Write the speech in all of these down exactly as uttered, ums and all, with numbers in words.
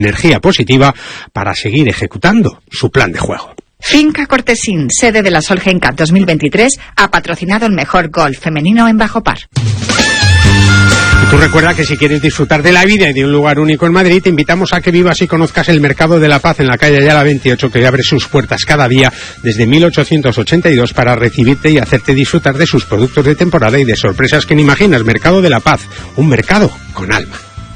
energía positiva para seguir ejecutando su plan de juego. Finca Cortesín, sede de la Solheim Cup dos mil veintitrés, ha patrocinado el mejor golf femenino en bajo par. Y tú recuerda que si quieres disfrutar de la vida y de un lugar único en Madrid, te invitamos a que vivas y conozcas el Mercado de la Paz en la calle Ayala veintiocho, que abre sus puertas cada día desde mil ochocientos ochenta y dos para recibirte y hacerte disfrutar de sus productos de temporada y de sorpresas que ni imaginas. Mercado de la Paz, un mercado con alma.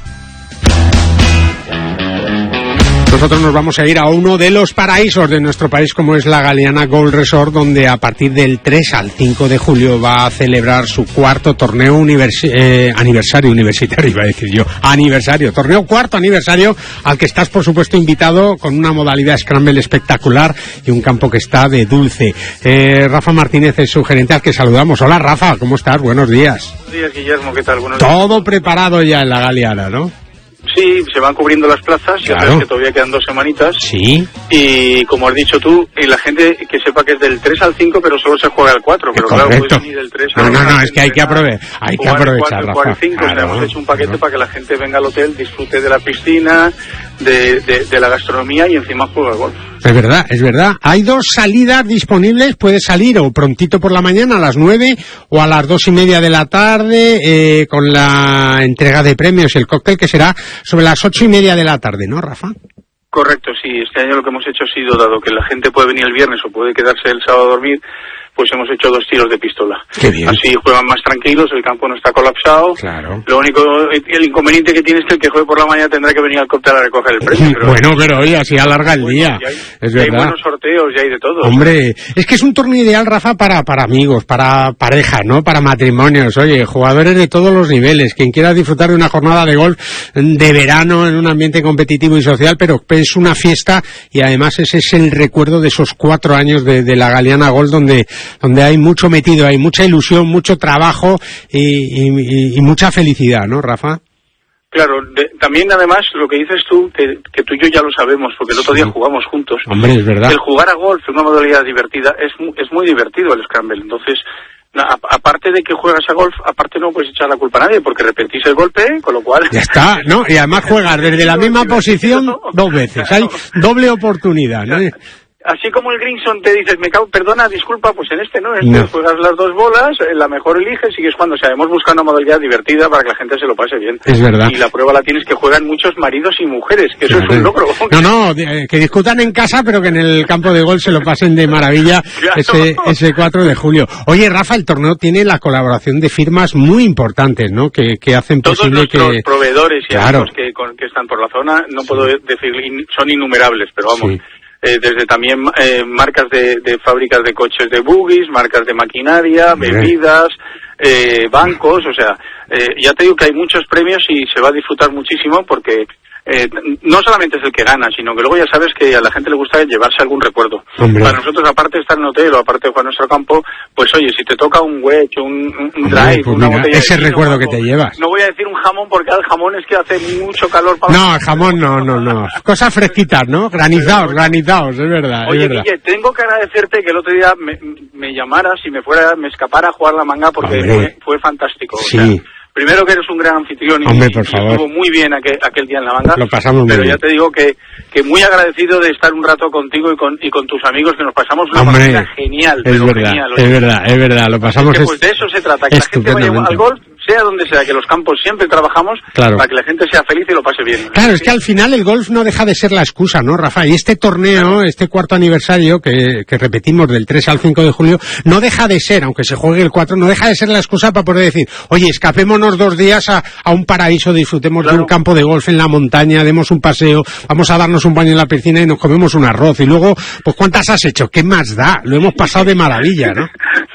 Nosotros nos vamos a ir a uno de los paraísos de nuestro país, como es la Galeana Golf Resort, donde a partir del tres al cinco de julio va a celebrar su cuarto torneo universi eh, aniversario universitario, iba a decir yo, aniversario, torneo cuarto aniversario, al que estás por supuesto invitado con una modalidad scramble espectacular y un campo que está de dulce. Eh, Rafa Martínez es su gerente, al que saludamos. Hola Rafa, ¿cómo estás? Buenos días. Buenos días, Guillermo, ¿qué tal? Buenos días. Todo preparado ya en la Galeana, ¿no? Sí, se van cubriendo las plazas, claro. Ya sabes que todavía quedan dos semanitas. Sí. Y como has dicho tú, y la gente que sepa que es del tres al cinco, pero solo se juega el cuatro. Pero correcto. Claro, puedes venir del tres al No, no, no, es que hay que, aprove hay que aprovechar, el Rafa. cuatro, el cinco, claro, o sea, hemos hecho un paquete claro. para que la gente venga al hotel, disfrute de la piscina, de, de, de la gastronomía y encima juega al golf. Es verdad, es verdad. Hay dos salidas disponibles, puedes salir o prontito por la mañana a las nueve o a las dos y media de la tarde eh, con la entrega de premios y el cóctel, que será sobre las ocho y media de la tarde, ¿no, Rafa? Correcto, sí. Este año lo que hemos hecho ha sido, dado que la gente puede venir el viernes o puede quedarse el sábado a dormir, pues hemos hecho dos tiros de pistola. Qué bien. Así juegan más tranquilos, el campo no está colapsado. Claro. Lo único, el inconveniente que tiene es que el que juegue por la mañana tendrá que venir al cóctel a recoger el premio. Pero bueno, pero oye, así alarga el bueno, día. Hay, es verdad. Hay buenos sorteos y hay de todo. Hombre, es que es un torneo ideal, Rafa, para, para amigos, para parejas, ¿no? Para matrimonios. Oye, jugadores de todos los niveles. Quien quiera disfrutar de una jornada de golf de verano en un ambiente competitivo y social, pero es una fiesta y además ese es el recuerdo de esos cuatro años de, de la Galeana Golf, donde, donde hay mucho metido, hay mucha ilusión, mucho trabajo y, y, y mucha felicidad, ¿no, Rafa? Claro, de, también además lo que dices tú, que, que tú y yo ya lo sabemos, porque el otro sí. día jugamos juntos. Hombre, es verdad. El jugar a golf es una modalidad divertida, es, es muy divertido el scramble, entonces, a, aparte de que juegas a golf, aparte no puedes echar la culpa a nadie, porque repetís el golpe, con lo cual... Ya está, ¿no? Y además juegas desde la misma posición dos veces, hay doble oportunidad, ¿no? Así como el Greenson te dices, me cago, perdona, disculpa, pues en este no, en este no. juegas las dos bolas, la mejor eliges, sigues jugando. O sea, hemos buscado una modalidad divertida para que la gente se lo pase bien. Es verdad. Y la prueba la tienes que juegan muchos maridos y mujeres, que eso claro. es un logro. No, no, que discutan en casa, pero que en el campo de golf se lo pasen de maravilla claro. ese, ese cuatro de julio. Oye, Rafa, el torneo tiene la colaboración de firmas muy importantes, ¿no? Que, que hacen posible Todos que... Todos proveedores y claro. amigos que, con, que están por la zona, no sí. puedo decir, son innumerables, pero vamos... Sí. Eh, desde también eh, marcas de, de fábricas de coches de buggies, marcas de maquinaria, bebidas, eh, bancos, o sea, eh, ya te digo que hay muchos premios y se va a disfrutar muchísimo porque eh, no solamente es el que gana, sino que luego ya sabes que a la gente le gusta llevarse algún recuerdo. Hombre. Para nosotros, aparte de estar en hotel o aparte de jugar en nuestro campo, pues oye, si te toca un wedge, un, un Hombre, drive, pues una mira, botella ese de vino, recuerdo algo, que te llevas. No voy a decir un jamón porque al jamón es que hace mucho calor para... No, el jamón no, no, no. Cosas fresquitas, ¿no? Granizados, granizados, es verdad. Oye, es verdad. Guille, tengo que agradecerte que el otro día me, me llamaras y me fuera, me escapara a jugar la manga porque fue, fue fantástico. Sí. O sea, primero que eres un gran anfitrión y, Hombre, por y favor. estuvo muy bien aquel, aquel día en la manga. Lo pasamos muy pero bien. ya te digo que, que muy agradecido de estar un rato contigo y con, y con tus amigos, que nos pasamos una Hombre, partida genial. Es pero verdad, genial, es verdad, es verdad. Lo pasamos... Que, pues de eso se trata, que la gente vaya al golf, sea donde sea, que los campos siempre trabajamos claro. para que la gente sea feliz y lo pase bien. Claro, es que al final el golf no deja de ser la excusa, ¿no, Rafa? Y este torneo, este cuarto aniversario, que, que repetimos del tres al cinco de julio, no deja de ser, aunque se juegue el cuatro, no deja de ser la excusa para poder decir, oye, escapémonos dos días a, a un paraíso, disfrutemos claro. de un campo de golf en la montaña, demos un paseo, vamos a darnos un baño en la piscina y nos comemos un arroz. Y luego, pues ¿cuántas has hecho? ¿Qué más da? Lo hemos pasado de maravilla, ¿no?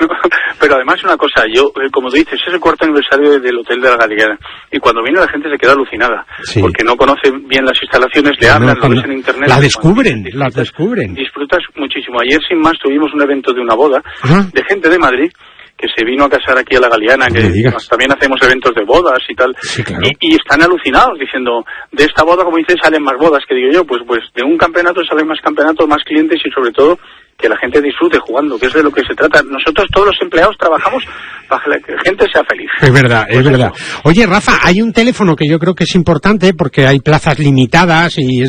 Pero además una cosa, yo, como tú dices, es el cuarto aniversario del Hotel de la Galeana y cuando viene la gente se queda alucinada, sí. porque no conoce bien las instalaciones, le hablan, no, lo ves en internet. La descubren, la descubren. Disfrutas muchísimo. Ayer, sin más, tuvimos un evento de una boda ¿Ah? de gente de Madrid que se vino a casar aquí a la Galeana, que también hacemos eventos de bodas y tal, sí, claro. y, y están alucinados diciendo, de esta boda, como dices, salen más bodas, que digo yo, pues pues de un campeonato salen más campeonatos, más clientes y sobre todo que la gente disfrute jugando, que es de lo que se trata. Nosotros todos los empleados trabajamos para que la gente sea feliz. Es verdad, es verdad. Oye, Rafa, hay un teléfono que yo creo que es importante porque hay plazas limitadas y es